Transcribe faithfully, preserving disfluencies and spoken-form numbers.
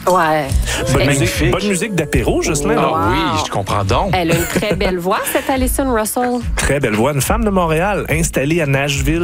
Ouais. Bonne, Elle- musique, bonne musique d'apéro, Jocelyn. Ah là. Wow. oui, je comprends donc. Elle a une très belle voix, cette Alison Russell. Très belle voix. Une femme de Montréal, installée à Nashville.